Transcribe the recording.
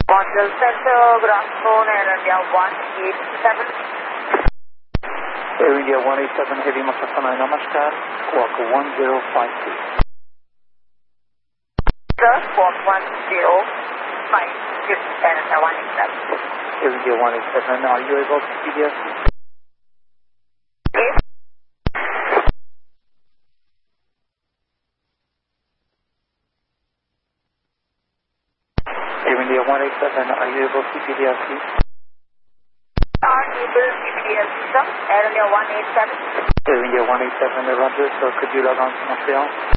Montreal Center, good afternoon, Air India 187. Air India 187 Heavy Makasana, Namaskar, squawk 1052. Sir, squawk 1052, Air India 187. Air India 187, are you able to see the SC? Yes. Air India 187, are you able to see the SC? Are able CPDS, sir, Air India 187. Air India 187, Roger, so could you log on to Montreal?